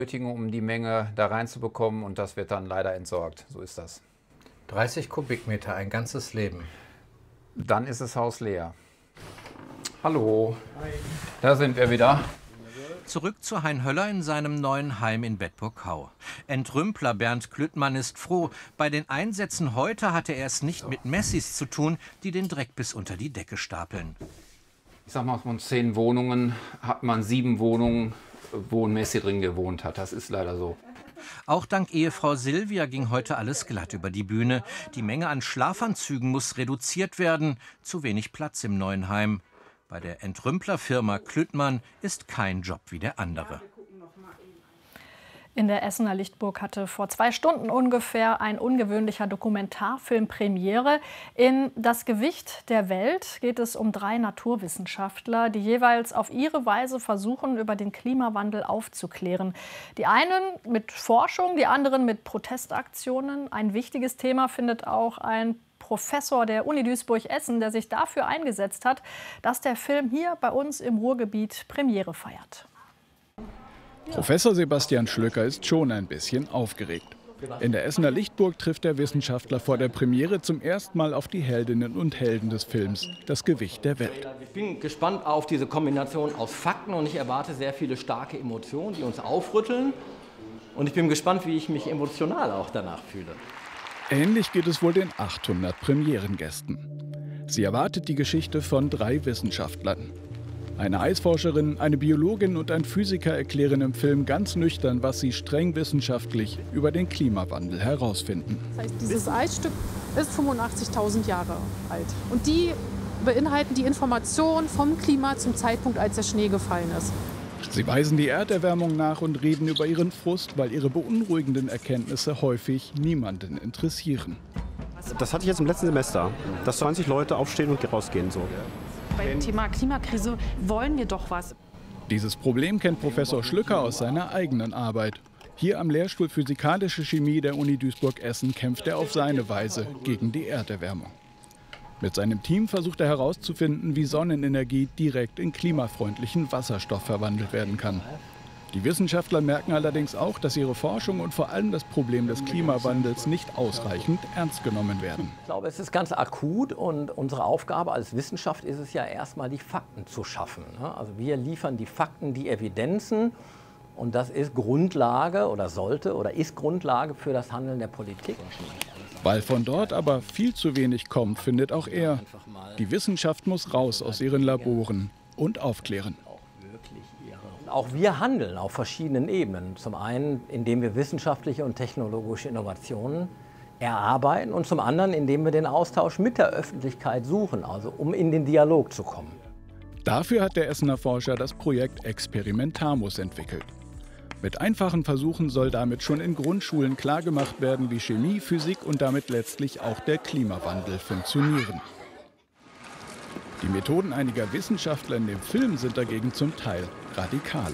Um die Menge da reinzubekommen, und das wird dann leider entsorgt. So ist das. 30 Kubikmeter, ein ganzes Leben. Dann ist das Haus leer. Hallo. Hi. Da sind wir wieder. Zurück zu Hein Höller in seinem neuen Heim in Bedburg-Hau. Entrümpler Bernd Klüttmann ist froh. Bei den Einsätzen heute hatte er es nicht mit Messis zu tun, die den Dreck bis unter die Decke stapeln. Ich sag mal, von 10 Wohnungen hat man 7 Wohnungen, wo ein Messi drin gewohnt hat. Das ist leider so. Auch dank Ehefrau Silvia ging heute alles glatt über die Bühne. Die Menge an Schlafanzügen muss reduziert werden. Zu wenig Platz im neuen Heim. Bei der Entrümplerfirma Klüttmann ist kein Job wie der andere. In der Essener Lichtburg hatte vor 2 Stunden ungefähr ein ungewöhnlicher Dokumentarfilm Premiere. In Das Gewicht der Welt geht es um 3 Naturwissenschaftler, die jeweils auf ihre Weise versuchen, über den Klimawandel aufzuklären. Die einen mit Forschung, die anderen mit Protestaktionen. Ein wichtiges Thema findet auch ein Professor der Uni Duisburg-Essen, der sich dafür eingesetzt hat, dass der Film hier bei uns im Ruhrgebiet Premiere feiert. Professor Sebastian Schlöcker ist schon ein bisschen aufgeregt. In der Essener Lichtburg trifft der Wissenschaftler vor der Premiere zum ersten Mal auf die Heldinnen und Helden des Films Das Gewicht der Welt. Ich bin gespannt auf diese Kombination aus Fakten und ich erwarte sehr viele starke Emotionen, die uns aufrütteln. Und ich bin gespannt, wie ich mich emotional auch danach fühle. Ähnlich geht es wohl den 800 Premierengästen. Sie erwartet die Geschichte von 3 Wissenschaftlern. Eine Eisforscherin, eine Biologin und ein Physiker erklären im Film ganz nüchtern, was sie streng wissenschaftlich über den Klimawandel herausfinden. Das heißt, dieses Eisstück ist 85.000 Jahre alt. Und die beinhalten die Information vom Klima zum Zeitpunkt, als der Schnee gefallen ist. Sie weisen die Erderwärmung nach und reden über ihren Frust, weil ihre beunruhigenden Erkenntnisse häufig niemanden interessieren. Das hatte ich jetzt im letzten Semester, dass 20 Leute aufstehen und rausgehen. So. Beim Thema Klimakrise wollen wir doch was. Dieses Problem kennt Professor Schlöcker aus seiner eigenen Arbeit. Hier am Lehrstuhl Physikalische Chemie der Uni Duisburg-Essen kämpft er auf seine Weise gegen die Erderwärmung. Mit seinem Team versucht er herauszufinden, wie Sonnenenergie direkt in klimafreundlichen Wasserstoff verwandelt werden kann. Die Wissenschaftler merken allerdings auch, dass ihre Forschung und vor allem das Problem des Klimawandels nicht ausreichend ernst genommen werden. Ich glaube, es ist ganz akut und unsere Aufgabe als Wissenschaft ist es ja erstmal, die Fakten zu schaffen. Also wir liefern die Fakten, die Evidenzen und das ist Grundlage oder sollte oder ist Grundlage für das Handeln der Politik. Weil von dort aber viel zu wenig kommt, findet auch er. Die Wissenschaft muss raus aus ihren Laboren und aufklären. Auch wir handeln auf verschiedenen Ebenen. Zum einen, indem wir wissenschaftliche und technologische Innovationen erarbeiten und zum anderen, indem wir den Austausch mit der Öffentlichkeit suchen, also um in den Dialog zu kommen. Dafür hat der Essener Forscher das Projekt Experimentamus entwickelt. Mit einfachen Versuchen soll damit schon in Grundschulen klargemacht werden, wie Chemie, Physik und damit letztlich auch der Klimawandel funktionieren. Die Methoden einiger Wissenschaftler in dem Film sind dagegen zum Teil radikaler.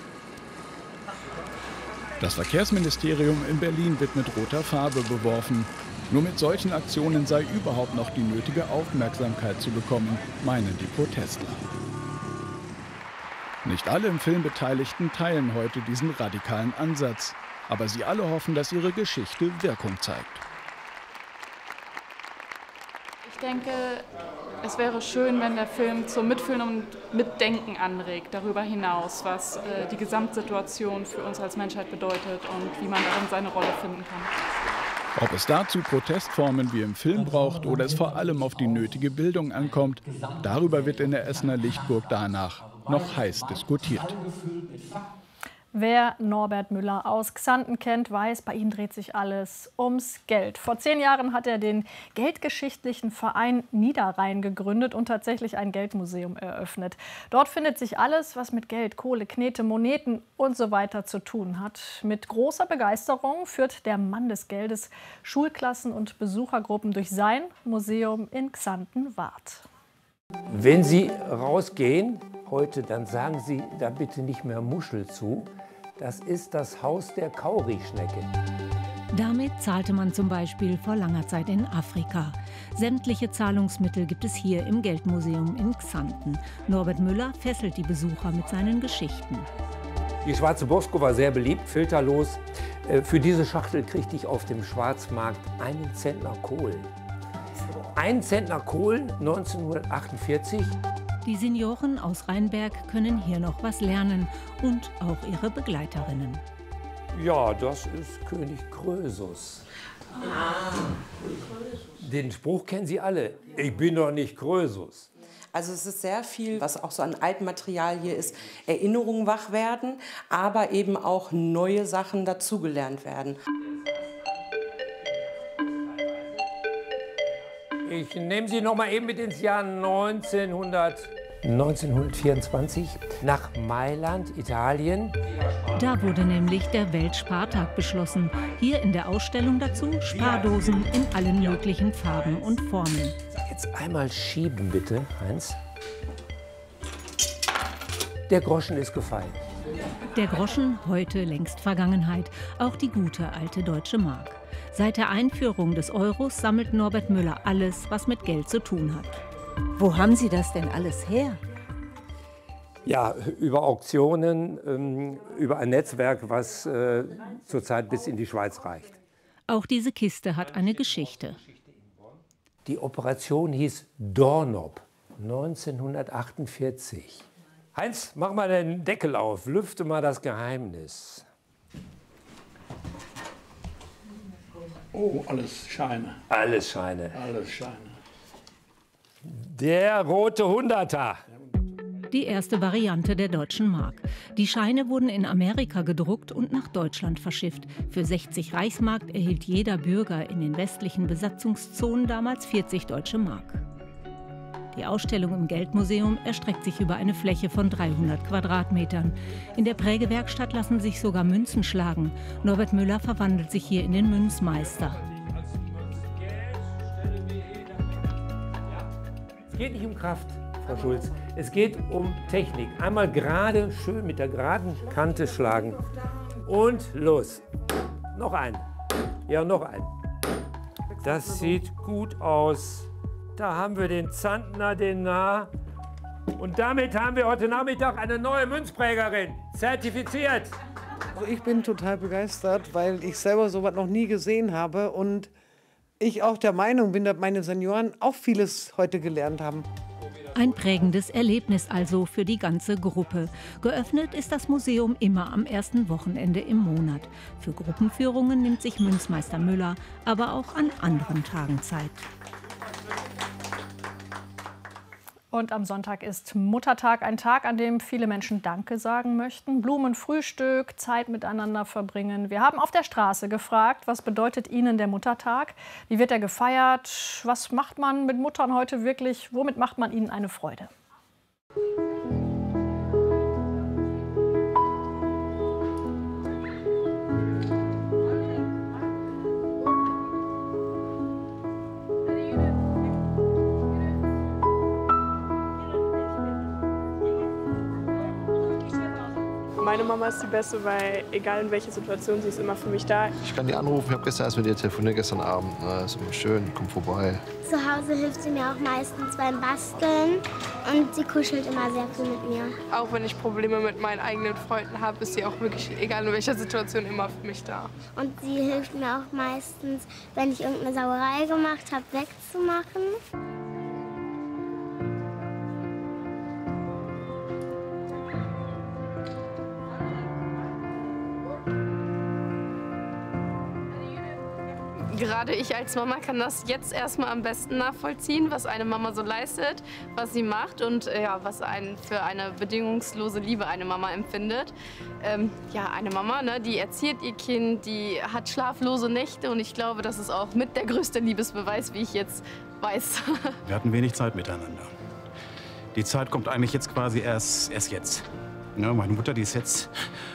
Das Verkehrsministerium in Berlin wird mit roter Farbe beworfen. Nur mit solchen Aktionen sei überhaupt noch die nötige Aufmerksamkeit zu bekommen, meinen die Protestler. Nicht alle im Film Beteiligten teilen heute diesen radikalen Ansatz. Aber sie alle hoffen, dass ihre Geschichte Wirkung zeigt. Ich denke, es wäre schön, wenn der Film zum Mitfühlen und Mitdenken anregt, darüber hinaus, was die Gesamtsituation für uns als Menschheit bedeutet und wie man darin seine Rolle finden kann. Ob es dazu Protestformen wie im Film braucht oder es vor allem auf die nötige Bildung ankommt, darüber wird in der Essener Lichtburg danach noch heiß diskutiert. Wer Norbert Müller aus Xanten kennt, weiß, bei ihm dreht sich alles ums Geld. Vor 10 Jahren hat er den geldgeschichtlichen Verein Niederrhein gegründet und tatsächlich ein Geldmuseum eröffnet. Dort findet sich alles, was mit Geld, Kohle, Knete, Moneten und so weiter zu tun hat. Mit großer Begeisterung führt der Mann des Geldes Schulklassen und Besuchergruppen durch sein Museum in Xanten-Wart. Wenn Sie rausgehen heute, dann sagen Sie da bitte nicht mehr Muschel zu. Das ist das Haus der Kaurischnecke. Damit zahlte man zum Beispiel vor langer Zeit in Afrika. Sämtliche Zahlungsmittel gibt es hier im Geldmuseum in Xanten. Norbert Müller fesselt die Besucher mit seinen Geschichten. Die schwarze Boschko war sehr beliebt, filterlos. Für diese Schachtel kriegte ich auf dem Schwarzmarkt 1 Zentner Kohlen. 1 Zentner Kohlen 1948. Die Senioren aus Rheinberg können hier noch was lernen und auch ihre Begleiterinnen. Ja, das ist König Krösus. Den Spruch kennen Sie alle. Ich bin doch nicht Krösus. Also es ist sehr viel, was auch so an altem Material hier ist, Erinnerungen wach werden, aber eben auch neue Sachen dazugelernt werden. Ich nehme Sie noch mal eben mit ins Jahr 1924 nach Mailand, Italien. Da wurde nämlich der Weltspartag beschlossen. Hier in der Ausstellung dazu Spardosen in allen möglichen Farben und Formen. Jetzt einmal schieben, bitte, Heinz. Der Groschen ist gefallen. Der Groschen heute längst Vergangenheit, auch die gute alte deutsche Mark. Seit der Einführung des Euros sammelt Norbert Müller alles, was mit Geld zu tun hat. Wo haben Sie das denn alles her? Ja, über Auktionen, über ein Netzwerk, was zurzeit bis in die Schweiz reicht. Auch diese Kiste hat eine Geschichte. Die Operation hieß Dornop, 1948. Heinz, mach mal den Deckel auf, lüfte mal das Geheimnis. Oh, alles Scheine. Alles Scheine. Alles Scheine. Der rote Hunderter. Die erste Variante der deutschen Mark. Die Scheine wurden in Amerika gedruckt und nach Deutschland verschifft. Für 60 Reichsmark erhielt jeder Bürger in den westlichen Besatzungszonen damals 40 deutsche Mark. Die Ausstellung im Geldmuseum erstreckt sich über eine Fläche von 300 Quadratmetern. In der Prägewerkstatt lassen sich sogar Münzen schlagen. Norbert Müller verwandelt sich hier in den Münzmeister. Es geht nicht um Kraft, Frau Schulz. Es geht um Technik. Einmal gerade, schön mit der geraden Kante schlagen. Und los. Noch einen. Ja, noch einen. Das sieht gut aus. Da haben wir den Zantner, den Nah. Und damit haben wir heute Nachmittag eine neue Münzprägerin. Zertifiziert. Also ich bin total begeistert, weil ich selber sowas noch nie gesehen habe. Und ich auch der Meinung bin, dass meine Senioren auch vieles heute gelernt haben. Ein prägendes Erlebnis also für die ganze Gruppe. Geöffnet ist das Museum immer am ersten Wochenende im Monat. Für Gruppenführungen nimmt sich Münzmeister Müller aber auch an anderen Tagen Zeit. Und am Sonntag ist Muttertag, ein Tag, an dem viele Menschen Danke sagen möchten. Blumenfrühstück, Zeit miteinander verbringen. Wir haben auf der Straße gefragt, was bedeutet Ihnen der Muttertag? Wie wird er gefeiert? Was macht man mit Muttern heute wirklich? Womit macht man ihnen eine Freude? Meine Mama ist die Beste, weil egal in welcher Situation, sie ist immer für mich da. Ich kann die anrufen, ich habe gestern erst mit ihr telefoniert, gestern Abend. Na, ist immer schön, komm vorbei. Zu Hause hilft sie mir auch meistens beim Basteln und sie kuschelt immer sehr viel mit mir. Auch wenn ich Probleme mit meinen eigenen Freunden habe, ist sie auch wirklich, egal in welcher Situation, immer für mich da. Und sie hilft mir auch meistens, wenn ich irgendeine Sauerei gemacht habe, wegzumachen. Gerade ich als Mama kann das jetzt erstmal am besten nachvollziehen, was eine Mama so leistet, was sie macht und ja, was für eine bedingungslose Liebe eine Mama empfindet. Ja, eine Mama, ne, die erzieht ihr Kind, die hat schlaflose Nächte und ich glaube, das ist auch mit der größte Liebesbeweis, wie ich jetzt weiß. Wir hatten wenig Zeit miteinander. Die Zeit kommt eigentlich jetzt quasi erst jetzt. Ja, meine Mutter, die ist jetzt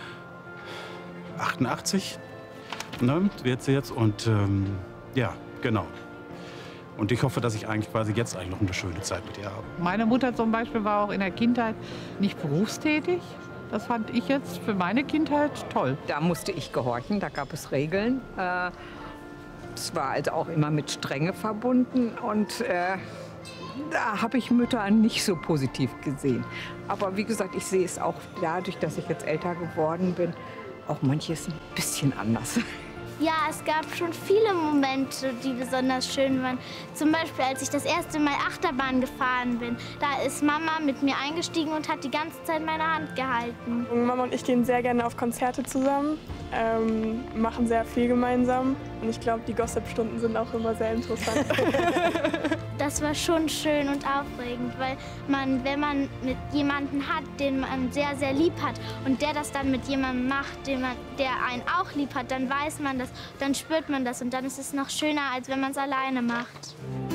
88. Ne, wird sie jetzt und ja, genau. Und ich hoffe, dass ich eigentlich quasi jetzt eigentlich noch eine schöne Zeit mit ihr habe. Meine Mutter zum Beispiel war auch in der Kindheit nicht berufstätig. Das fand ich jetzt für meine Kindheit toll. Da musste ich gehorchen, da gab es Regeln. Es war also auch immer mit Strenge verbunden und Da habe ich Mütter nicht so positiv gesehen. Aber wie gesagt, ich sehe es auch dadurch, dass ich jetzt älter geworden bin, auch manches ein bisschen anders. Ja, es gab schon viele Momente, die besonders schön waren. Zum Beispiel, als ich das erste Mal Achterbahn gefahren bin. Da ist Mama mit mir eingestiegen und hat die ganze Zeit meine Hand gehalten. Mama und ich gehen sehr gerne auf Konzerte zusammen, machen sehr viel gemeinsam. Und ich glaube, die Gossip-Stunden sind auch immer sehr interessant. Das war schon schön und aufregend, weil man, wenn man mit jemandem hat, den man sehr, sehr lieb hat und der das dann mit jemandem macht, der einen auch lieb hat, dann weiß man das, dann spürt man das und dann ist es noch schöner, als wenn man es alleine macht.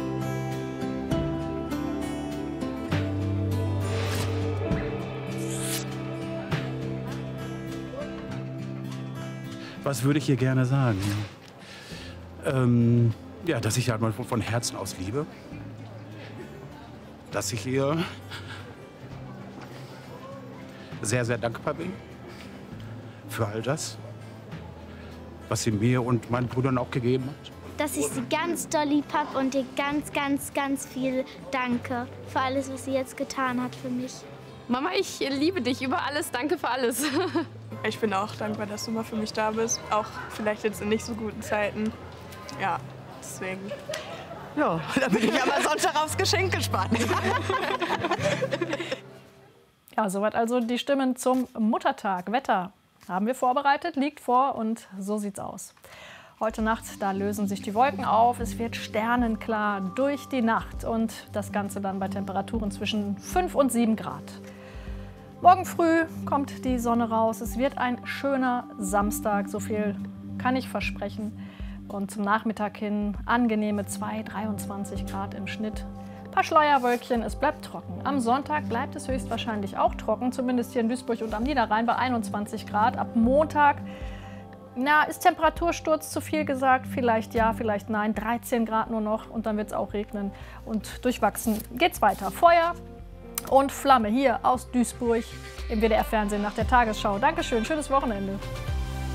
Was würde ich ihr gerne sagen? Ja, dass ich halt mal von Herzen aus liebe. Dass ich ihr sehr, sehr dankbar bin für all das, was sie mir und meinen Brüdern auch gegeben hat. Dass ich sie ganz doll lieb habe und ihr ganz, ganz, ganz viel danke für alles, was sie jetzt getan hat für mich. Mama, ich liebe dich über alles. Danke für alles. Ich bin auch dankbar, dass du mal für mich da bist. Auch vielleicht jetzt in nicht so guten Zeiten. Ja, deswegen. Ja, da bin ich aber Sonntag aufs Geschenk gespannt. Ja, soweit also die Stimmen zum Muttertag. Wetter haben wir vorbereitet, liegt vor und so sieht's aus. Heute Nacht, da lösen sich die Wolken auf. Es wird sternenklar durch die Nacht und das Ganze dann bei Temperaturen zwischen 5 und 7 Grad. Morgen früh kommt die Sonne raus. Es wird ein schöner Samstag, so viel kann ich versprechen. Und zum Nachmittag hin angenehme 23 Grad im Schnitt. Ein paar Schleierwölkchen, es bleibt trocken. Am Sonntag bleibt es höchstwahrscheinlich auch trocken, zumindest hier in Duisburg und am Niederrhein bei 21 Grad. Ab Montag ist Temperatursturz zu viel gesagt? Vielleicht ja, vielleicht nein. 13 Grad nur noch und dann wird es auch regnen. Und durchwachsen geht's weiter. Feuer und Flamme hier aus Duisburg im WDR-Fernsehen nach der Tagesschau. Dankeschön, schönes Wochenende.